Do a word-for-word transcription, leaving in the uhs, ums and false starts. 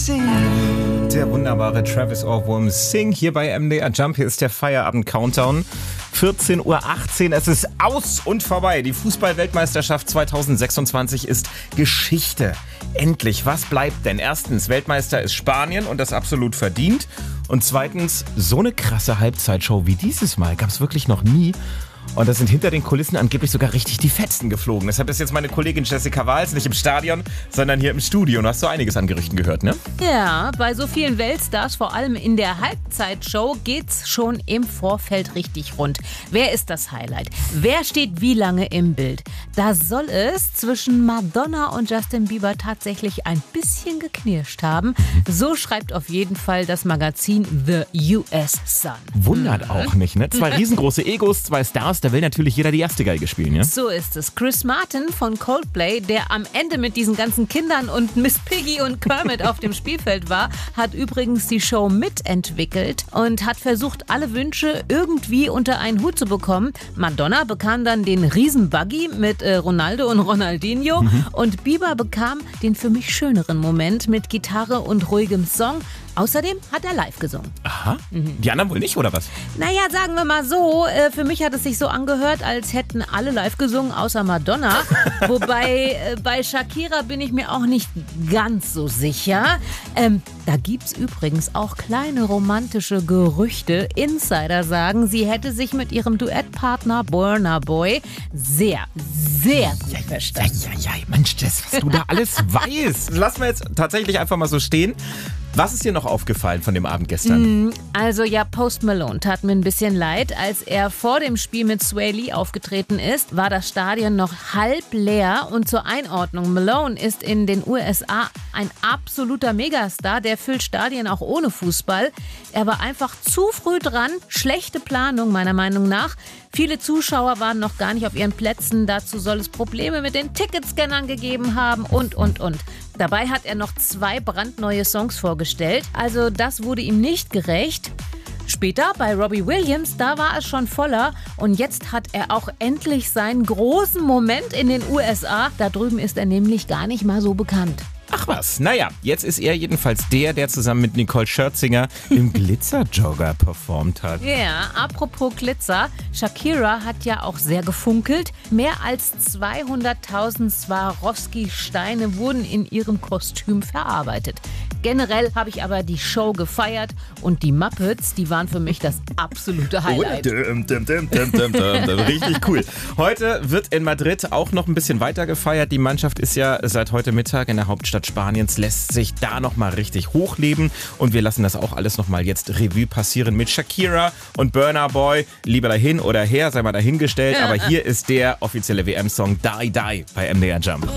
Sing. Der wunderbare Travis Ohrwurm Sing hier bei M D R Jump. Hier ist der Feierabend-Countdown. vierzehn Uhr achtzehn, es ist aus und vorbei. Die Fußball-Weltmeisterschaft zweitausendsechsundzwanzig ist Geschichte. Endlich, was bleibt denn? Erstens, Weltmeister ist Spanien und das absolut verdient. Und zweitens, so eine krasse Halbzeitshow wie dieses Mal gab es wirklich noch nie. Und da sind hinter den Kulissen angeblich sogar richtig die Fetzen geflogen. Deshalb ist jetzt meine Kollegin Jessica Wahls nicht im Stadion, sondern hier im Studio. Und du hast so einiges an Gerüchten gehört, ne? Ja, bei so vielen Weltstars, vor allem in der Halbzeitshow, geht's schon im Vorfeld richtig rund. Wer ist das Highlight? Wer steht wie lange im Bild? Da soll es zwischen Madonna und Justin Bieber tatsächlich ein bisschen geknirscht haben. So schreibt auf jeden Fall das Magazin The U S Sun. Wundert auch nicht, ne? Zwei riesengroße Egos, zwei Stars, da will natürlich jeder die erste Geige spielen, ja? So ist es. Chris Martin von Coldplay, der am Ende mit diesen ganzen Kindern und Miss Piggy und Kermit auf dem Spielfeld war, hat übrigens die Show mitentwickelt und hat versucht, alle Wünsche irgendwie unter einen Hut zu bekommen. Madonna bekam dann den Riesenbuggy mit äh, Ronaldo und Ronaldinho mhm. und Bieber bekam den für mich schöneren Moment mit Gitarre und ruhigem Song. Außerdem hat er live gesungen. Aha, die anderen wohl nicht, oder was? Naja, sagen wir mal so, äh, für mich hat es sich so angehört, als hätten alle live gesungen, außer Madonna. Wobei, äh, bei Shakira bin ich mir auch nicht ganz so sicher. Ähm, da gibt's übrigens auch kleine romantische Gerüchte. Insider sagen, sie hätte sich mit ihrem Duettpartner Burna Boy sehr, sehr gut ja, verstanden. Ja, ja, ja, Mensch, das, was du da alles weißt. Lassen wir jetzt tatsächlich einfach mal so stehen. Was ist dir noch aufgefallen von dem Abend gestern? Also ja, Post Malone tat mir ein bisschen leid. Als er vor dem Spiel mit Swae Lee aufgetreten ist, war das Stadion noch halb leer. Und zur Einordnung, Malone ist in den U S A ein absoluter Megastar. Der füllt Stadien auch ohne Fußball. Er war einfach zu früh dran. Schlechte Planung meiner Meinung nach. Viele Zuschauer waren noch gar nicht auf ihren Plätzen. Dazu soll es Probleme mit den Ticketscannern gegeben haben und, und, und. Dabei hat er noch zwei brandneue Songs vorgestellt. Also das wurde ihm nicht gerecht. Später bei Robbie Williams, da war es schon voller. Und jetzt hat er auch endlich seinen großen Moment in den U S A. Da drüben ist er nämlich gar nicht mal so bekannt. Ach was, naja, jetzt ist er jedenfalls der, der zusammen mit Nicole Scherzinger im Glitzerjogger performt hat. Ja, apropos Glitzer, Shakira hat ja auch sehr gefunkelt. Mehr als zweihunderttausend Swarovski-Steine wurden in ihrem Kostüm verarbeitet. Generell habe ich aber die Show gefeiert und die Muppets, die waren für mich das absolute Highlight. Oh, dum, dum, dum, dum, dum, dum. Richtig cool. Heute wird in Madrid auch noch ein bisschen weiter gefeiert. Die Mannschaft ist ja seit heute Mittag in der Hauptstadt Spaniens, lässt sich da nochmal richtig hochleben. Und wir lassen das auch alles nochmal jetzt Revue passieren mit Shakira und Burna Boy. Lieber dahin oder her, sei mal dahingestellt. Aber hier ist der offizielle W M-Song Die Die bei M D R Jump.